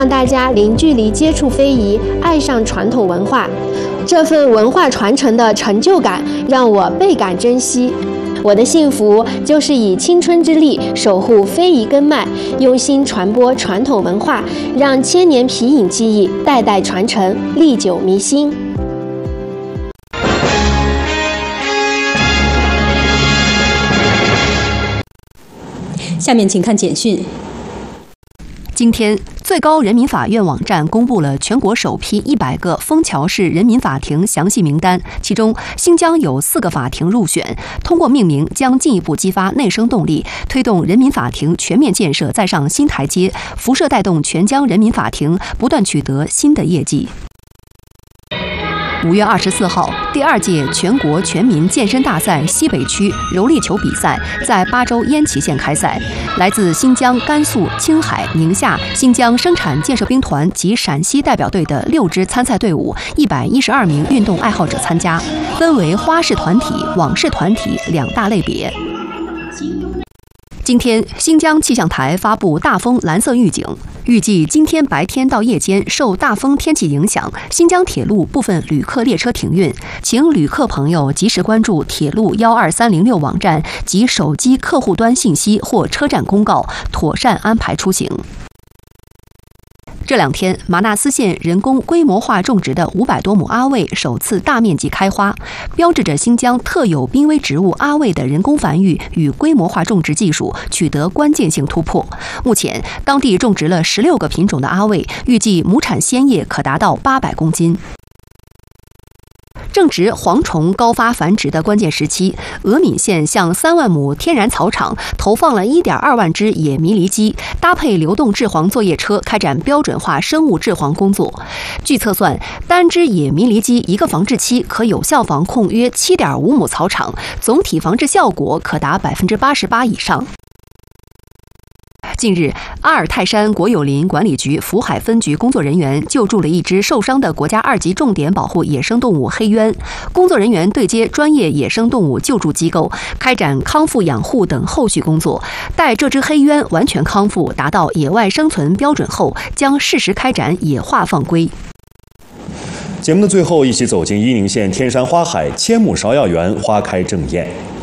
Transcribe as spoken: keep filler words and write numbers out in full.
让大家零距离接触非遗，爱上传统文化。这份文化传承的成就感让我倍感珍惜。我的幸福就是以青春之力守护非遗根脉，用心传播传统文化，让千年皮影技艺代代传承，历久弥新。 下面请看简讯。 今天，最高人民法院网站公布了全国首批一百个枫桥市人民法庭详细名单，其中新疆有四个法庭入选。通过命名，将进一步激发内生动力，推动人民法庭全面建设再上新台阶，辐射带动全疆人民法庭不断取得新的业绩。五月二十四号，第二届全国全民健身大赛西北区柔力球比赛在巴州烟岐县开赛。来自新疆、甘肃、青海、宁夏、新疆生产建设兵团及陕西代表队的六支参赛队伍，一百一十二名运动爱好者参加，分为花式团体、网式团体两大类别。今天，新疆气象台发布大风蓝色预警，预计今天白天到夜间受大风天气影响，新疆铁路部分旅客列车停运，请旅客朋友及时关注铁路幺二三零六网站及手机客户端信息或车站公告，妥善安排出行。这两天，玛纳斯县人工规模化种植的五百多亩阿魏首次大面积开花，标志着新疆特有濒危植物阿魏的人工繁育与规模化种植技术取得关键性突破。目前，当地种植了十六个品种的阿魏，预计亩产鲜叶可达到八百公斤。正值蝗虫高发繁殖的关键时期，俄敏县向三万亩天然草场投放了 一点二万只野迷离鸡，搭配流动制蝗作业车开展标准化生物制蝗工作。据测算，单只野迷离鸡一个防治期可有效防控约 七点五亩草场，总体防治效果可达 百分之八十八 以上。近日，阿尔泰山国有林管理局福海分局工作人员救助了一只受伤的国家二级重点保护野生动物黑鸢。工作人员对接专业野生动物救助机构，开展康复养护等后续工作。待这只黑鸢完全康复，达到野外生存标准后，将适时开展野化放归。 节目的最后，一起走进伊宁县天山花海千亩芍药园花开正艳。